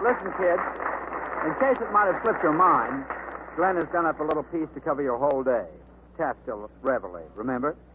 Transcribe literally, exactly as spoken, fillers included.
Listen, kids. In case it might have slipped your mind, Glenn has done up a little piece to cover your whole day. Catskill Reveille, remember?